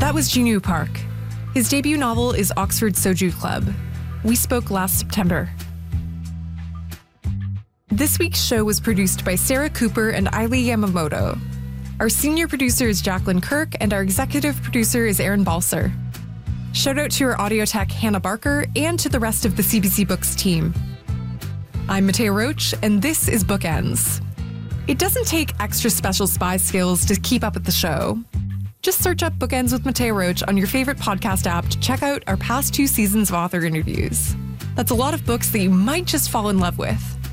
That was Jinu Park. His debut novel is Oxford Soju Club. We spoke last September. This week's show was produced by Sarah Cooper and Ailey Yamamoto. Our senior producer is Jacqueline Kirk, and our executive producer is Aaron Balser. Shout out to our audio tech, Hannah Barker, and to the rest of the CBC Books team. I'm Mattea Roach, and this is Bookends. It doesn't take extra special spy skills to keep up with the show. Just search up Bookends with Mattea Roach on your favorite podcast app to check out our past 2 seasons of author interviews. That's a lot of books that you might just fall in love with.